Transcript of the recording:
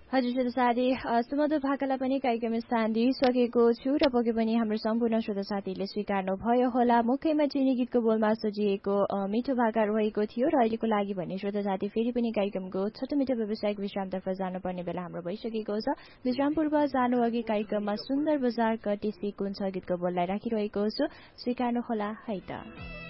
हजुर श्रोता साथी सुमधुर भाकालाई पनि कार्यक्रम स्थान दिइसकेको छु र पक्कै पनि हाम्रो सम्पूर्ण श्रोता साथीले स्वीकार्नु भयो होला। मुखैमा चिनी गीतको बोलमा सजिएको मिठो भाका रहेको थियो र अहिलेको लागि भन्ने श्रोता साथी फेरि पनि कार्यक्रमको छोटो मिठो व्यावसायिक विश्रामतर्फ जानुपर्ने बेला हाम्रो भइसकेको छ। विश्राम पूर्व जानु अघि कार्यक्रममा सुन्दर बजार कटिसी कुन छ गीतको बोललाई राखिरहेको छु, स्वीकार्नु होला है त।